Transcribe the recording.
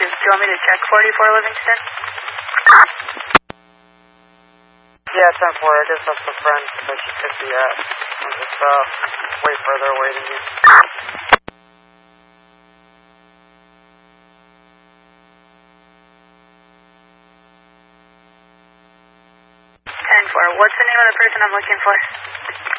Do you want me to check 44 Livingston? Yeah, 10-4. I just left a friend that she could be at. I'm just way further away than you. 10-4. What's the name of the person I'm looking for?